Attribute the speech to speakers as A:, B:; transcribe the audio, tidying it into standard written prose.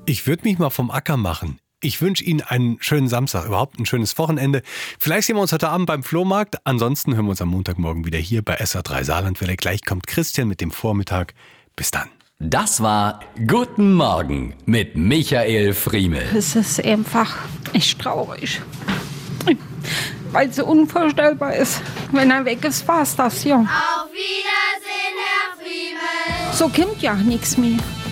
A: Ich würde mich mal vom Acker machen. Ich wünsche Ihnen einen schönen Samstag, überhaupt ein schönes Wochenende. Vielleicht sehen wir uns heute Abend beim Flohmarkt. Ansonsten hören wir uns am Montagmorgen wieder hier bei SA3 Saarlandwelle. Gleich kommt Christian mit dem Vormittag. Bis dann.
B: Das war Guten Morgen mit Michael Friemel.
C: Es ist einfach echt traurig, weil es so unvorstellbar ist. Wenn er weg ist, war's das, ja.
D: Auf Wiedersehen, Herr Friemel.
C: So kommt ja nichts mehr.